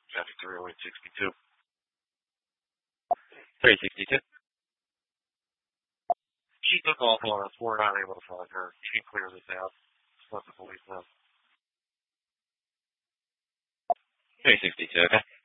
Traffic 30862. 362. She took off on us. We're not able to find her. You can clear this out. Just let the police know. 362, okay.